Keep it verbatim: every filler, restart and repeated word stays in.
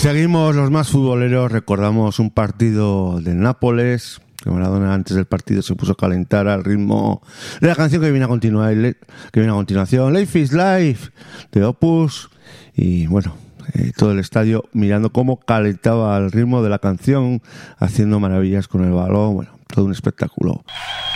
Seguimos los más futboleros, recordamos un partido del Nápoles, que Maradona antes del partido se puso a calentar al ritmo de la canción que viene a continuar, que viene a continuación, Life is Life, de Opus, y bueno, eh, todo el estadio mirando cómo calentaba al ritmo de la canción, haciendo maravillas con el balón, bueno, todo un espectáculo.